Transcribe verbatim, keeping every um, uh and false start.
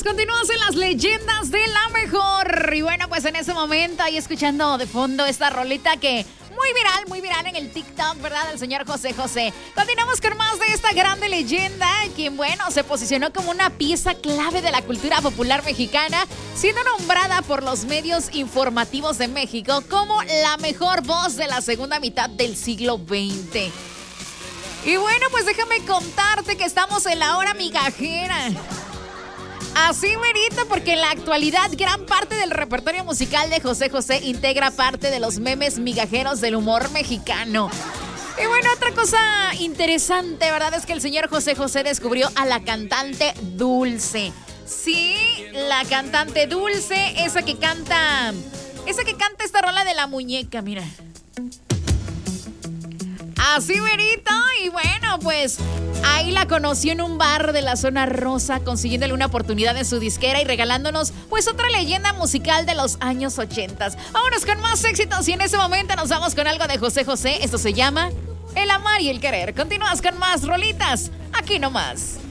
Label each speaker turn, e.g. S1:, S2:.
S1: Continúas en las leyendas de la mejor. Y bueno, pues en ese momento ahí escuchando de fondo esta rolita que muy viral, muy viral en el TikTok, ¿verdad? El señor José José. Continuamos con más de esta grande leyenda, quien, bueno, se posicionó como una pieza clave de la cultura popular mexicana, siendo nombrada por los medios informativos de México como la mejor voz de la segunda mitad del siglo veinte. Y bueno, pues déjame contarte que estamos en la hora migajera. Así merito, porque en la actualidad gran parte del repertorio musical de José José integra parte de los memes migajeros del humor mexicano. Y bueno, otra cosa interesante, ¿verdad? Es que el señor José José descubrió a la cantante Dulce. Sí, la cantante Dulce, esa que canta, esa que canta esta rola de la muñeca, mira. Así merito, y bueno, pues ahí la conoció en un bar de la zona rosa, consiguiéndole una oportunidad en su disquera y regalándonos pues otra leyenda musical de los años ochentas. Vámonos con más éxitos y en ese momento nos vamos con algo de José José. Esto se llama El Amar y el Querer. Continúas con más rolitas, aquí nomás.